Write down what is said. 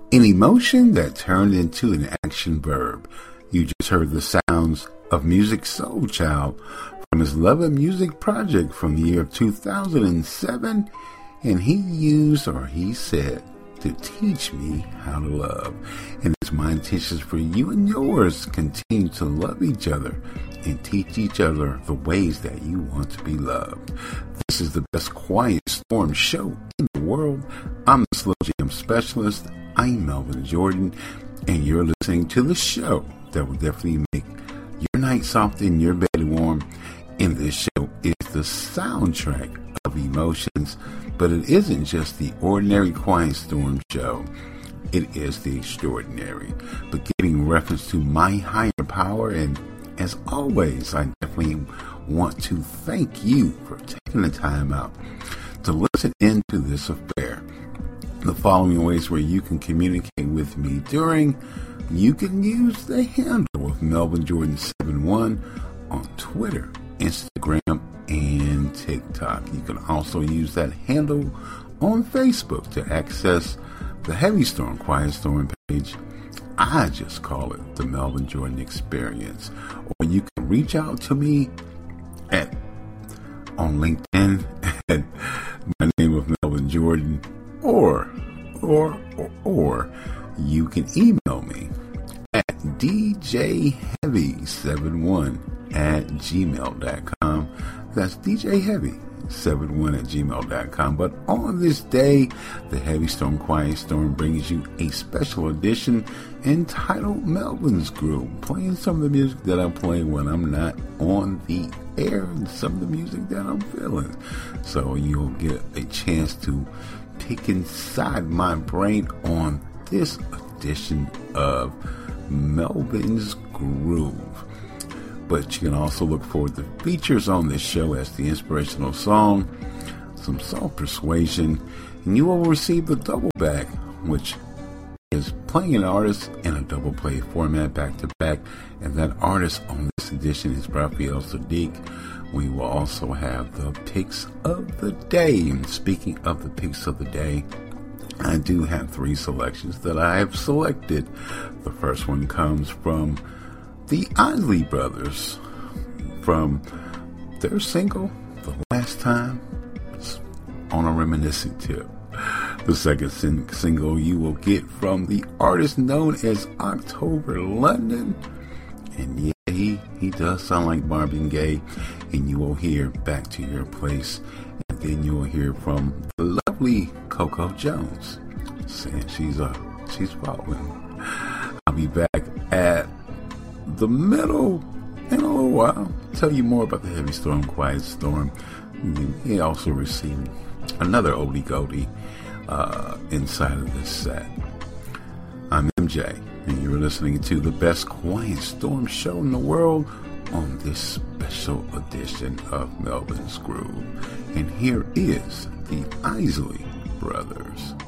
An emotion that turned into an action verb. You just heard the sounds of Musiq Soulchild from his Love and Music project from the year of 2007, and he said to teach me how to love. And it's my intentions for you and yours to continue to love each other and teach each other the ways that you want to be loved. This is the best Quiet Storm show in the world. I'm the Slow Jam Specialist. I'm Melvin Jordan, and you're listening to the show that will definitely make your night soft and your bed warm. And this show is the soundtrack of emotions, but it isn't just the ordinary Quiet Storm show. It is the extraordinary, but giving reference to my higher power. And as always, I definitely want to thank you for taking the time out to listen into this affair. The following ways where you can communicate with me you can use the handle of Melvin Jordan 71 on Twitter, Instagram, and TikTok. You can also use that handle on Facebook to access the Heavy Storm Quiet Storm page. I just call it the Melvin Jordan Experience. Or you can reach out to me on LinkedIn at my name of Melvin Jordan, or you can email me at djheavy71@gmail.com. That's djheavy71@gmail.com. But on this day, the Heavy Storm Quiet Storm brings you a special edition entitled Melvin's Groove, playing some of the music that I'm playing when I'm not on the air and some of the music that I'm feeling. So you'll get a chance to pick inside my brain on this edition of Melvin's Groove. But you can also look forward to features on this show as the inspirational song, some soft persuasion, and you will receive the double back, which is playing an artist in a double play format back to back. And that artist on this edition is Raphael Saadiq. We will also have the picks of the day. And speaking of the picks of the day, I do have 3 selections that I have selected. The first one comes from the Isley Brothers from their single, The Last Time, on a reminiscing tip. The second single you will get from the artist known as October London. And yeah, he does sound like Marvin Gaye. And you will hear Back to Your Place. And then you will hear from the lovely Coco Jones saying she's following. I'll be back at the middle in a little while. Tell you more about the Heavy Storm Quiet Storm. He also received another oldie goldie inside of this set. I'm MJ, and you're listening to the best Quiet Storm show in the world on this special edition of Melvin's Groove. And here is the Isley Brothers.